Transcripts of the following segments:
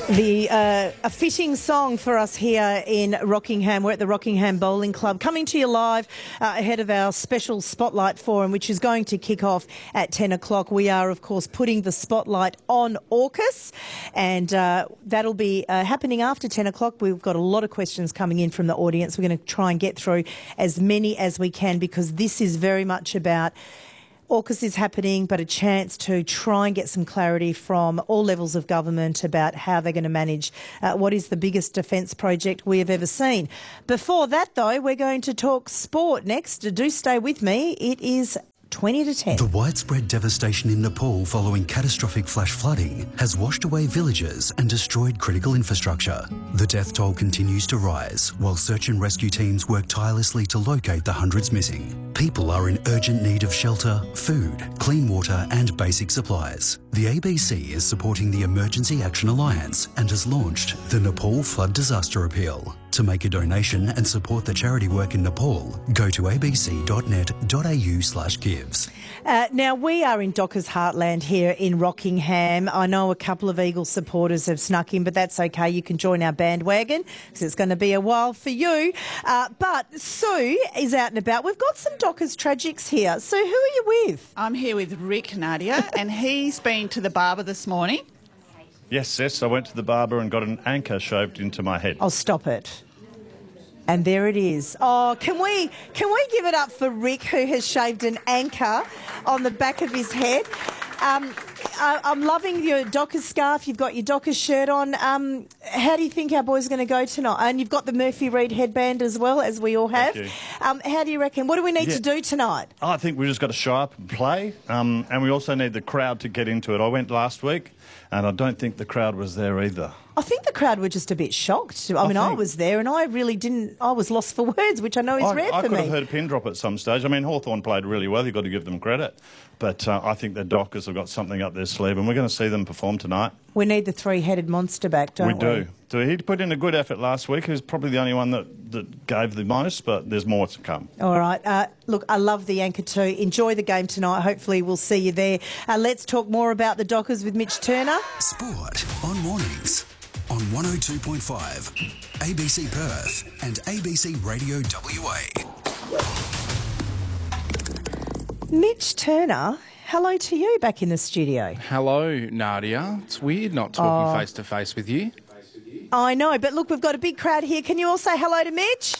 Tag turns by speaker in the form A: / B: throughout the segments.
A: A fitting song for us here in Rockingham. We're at the Rockingham Bowling Club, coming to you live ahead of our special Spotlight Forum, which is going to kick off at 10 o'clock. We are, of course, putting the spotlight on AUKUS, and that'll be happening after 10 o'clock. We've got a lot of questions coming in from the audience. We're going to try and get through as many as we can, because this is very much about AUKUS is happening, but a chance to try and get some clarity from all levels of government about how they're going to manage what is the biggest defence project we have ever seen. Before that, though, we're going to talk sport next. Do stay with me. It is 20 to 10.
B: The widespread devastation in Nepal following catastrophic flash flooding has washed away villages and destroyed critical infrastructure. The death toll continues to rise while search and rescue teams work tirelessly to locate the hundreds missing. People are in urgent need of shelter, food, clean water and basic supplies. The ABC is supporting the Emergency Action Alliance and has launched the Nepal Flood Disaster Appeal. To make a donation and support the charity work in Nepal, go to abc.net.au/gives.
A: Now, we are in Dockers heartland here in Rockingham. I know a couple of Eagles supporters have snuck in, but that's okay. You can join our bandwagon because it's going to be a while for you. But Sue is out and about. We've got some Dockers tragics here. Sue, who are you with?
C: I'm here with Rick, Nadia, and he's been to the barber this morning.
D: Yes, I went to the barber and got an anchor shaved into my head.
A: Oh, stop it. And there it is. Oh, can we give it up for Rick, who has shaved an anchor on the back of his head? I'm loving your Dockers scarf. You've got your Dockers shirt on. How do you think our boys are going to go tonight? And you've got the Murphy Reid headband as well, as we all have. How do you reckon? What do we need to do tonight?
D: I think we just got to show up and play, and we also need the crowd to get into it. I went last week, and I don't think the crowd was there either.
A: I think the crowd were just a bit shocked. I was there and I really didn't... I was lost for words, which I know is rare for me.
D: I could have heard a pin drop at some stage. I mean, Hawthorn played really well. You've got to give them credit. But I think the Dockers have got something up their sleeve, and we're going to see them perform tonight. We
A: need the three-headed monster back, don't we?
D: We do. He put in a good effort last week. He was probably the only one that gave the most, but there's more to come.
A: All right. Look, I love the anchor too. Enjoy the game tonight. Hopefully we'll see you there. Let's talk more about the Dockers with Mitch Turner.
B: Sport on mornings on 102.5, ABC Perth and ABC Radio WA.
A: Mitch Turner, hello to you back in the studio.
E: Hello, Nadia. It's weird not talking face-to-face with you.
A: I know, but look, we've got a big crowd here. Can you all say hello to Mitch?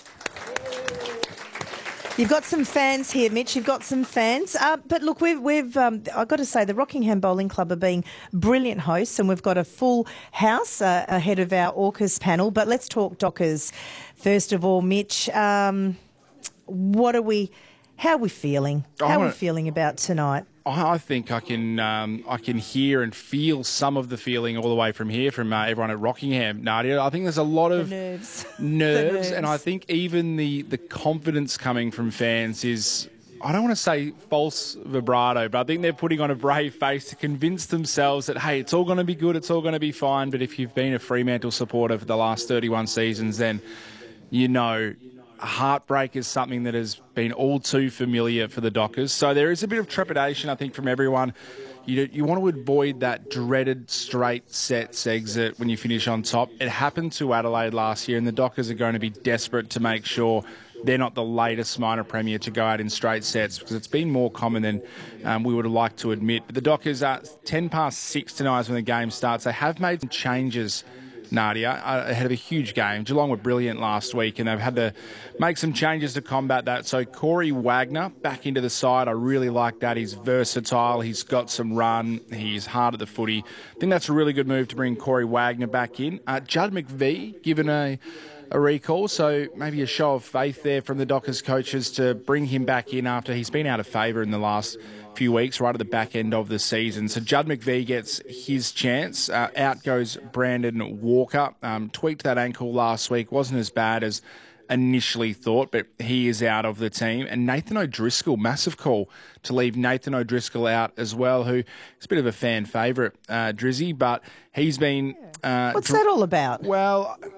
A: You've got some fans here, Mitch. You've got some fans. But look, we've I've got to say, the Rockingham Bowling Club are being brilliant hosts, and we've got a full house ahead of our AUKUS panel. But let's talk Dockers. First of all, Mitch, how are we feeling? How are we feeling about tonight?
E: I think I can hear and feel some of the feeling all the way from here, from everyone at Rockingham, Nadia. I think there's a lot of nerves, and I think even the confidence coming from fans is, I don't want to say false vibrato, but I think they're putting on a brave face to convince themselves that, hey, it's all going to be good, it's all going to be fine. But if you've been a Fremantle supporter for the last 31 seasons, then you know heartbreak is something that has been all too familiar for the Dockers. So there is a bit of trepidation, I think, from everyone. You want to avoid that dreaded straight sets exit when you finish on top. It happened to Adelaide last year, and the Dockers are going to be desperate to make sure they're not the latest minor premier to go out in straight sets, because it's been more common than we would have liked to admit. But the Dockers are 10 past 6 tonight when the game starts. They have made some changes, Nadia, ahead of a huge game. Geelong were brilliant last week, and they've had to make some changes to combat that. So Corey Wagner back into the side. I really like that. He's versatile. He's got some run. He's hard at the footy. I think that's a really good move to bring Corey Wagner back in. Judd McVie given a recall, so maybe a show of faith there from the Dockers coaches to bring him back in after he's been out of favour in the last few weeks, right at the back end of the season. So Judd McVie gets his chance. Out goes Brandon Walker. Tweaked that ankle last week. Wasn't as bad as initially thought, but he is out of the team. And Nathan O'Driscoll, massive call to leave Nathan O'Driscoll out as well, who is a bit of a fan favourite, Drizzy, but he's been...
A: What's that all about?
E: Well,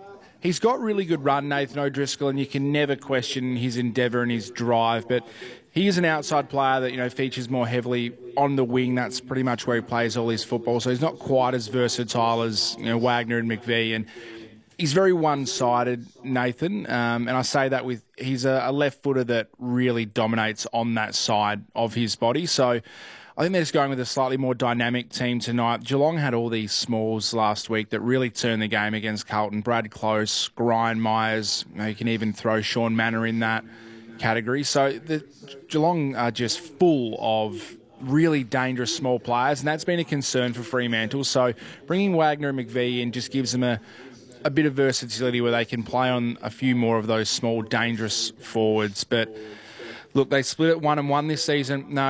E: He's got really good run, Nathan O'Driscoll, and you can never question his endeavour and his drive, but he is an outside player that, features more heavily on the wing. That's pretty much where he plays all his football, so he's not quite as versatile as, Wagner and McVie, and he's very one-sided, Nathan, and I say that he's a left footer that really dominates on that side of his body. So I think they're just going with a slightly more dynamic team tonight. Geelong had all these smalls last week that really turned the game against Carlton. Brad Close, Ryan Myers, you can even throw Sean Manor in that category. So the Geelong are just full of really dangerous small players, and that's been a concern for Fremantle. So bringing Wagner and McVie in just gives them a bit of versatility where they can play on a few more of those small, dangerous forwards. But look, they split it 1-1 this season. No,